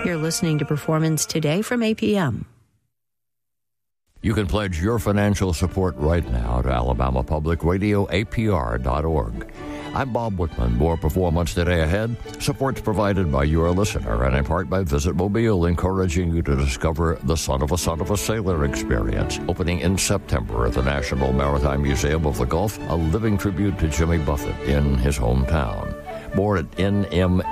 You're listening to Performance Today from APM. You can pledge your financial support right now to Alabama Public Radio, APR.org. I'm Bob Whitman. More Performance Today ahead. Support's provided by your listener and in part by Visit Mobile, encouraging you to discover the Son of a Sailor experience. Opening in September at the National Maritime Museum of the Gulf, a living tribute to Jimmy Buffett in his hometown. More at nmmog.org.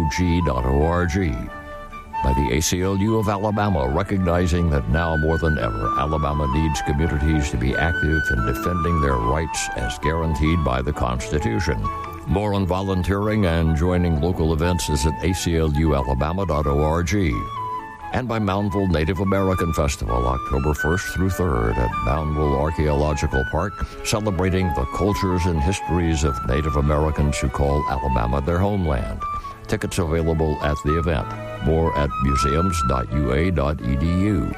By the ACLU of Alabama, recognizing that now more than ever, Alabama needs communities to be active in defending their rights as guaranteed by the Constitution. More on volunteering and joining local events is at aclualabama.org. And by Moundville Native American Festival, October 1st through 3rd at Moundville Archaeological Park, celebrating the cultures and histories of Native Americans who call Alabama their homeland. Tickets available at the event. More at museums.ua.edu.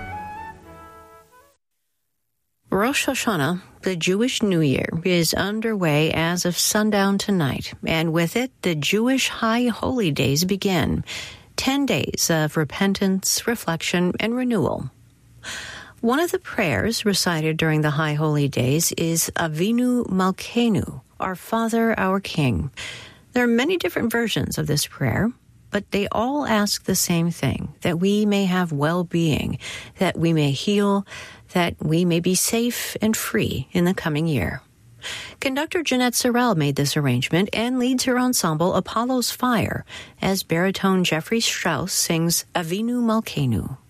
Rosh Hashanah, the Jewish New Year, is underway as of sundown tonight, and with it, the Jewish High Holy Days begin. 10 days of repentance, reflection, and renewal. One of the prayers recited during the High Holy Days is Avinu Malkeinu, Our Father, Our King. There are many different versions of this prayer, but they all ask the same thing, that we may have well-being, that we may heal, that we may be safe and free in the coming year. Conductor Jeanette Sorrell made this arrangement and leads her ensemble Apollo's Fire as baritone Jeffrey Strauss sings Avinu Malkeinu.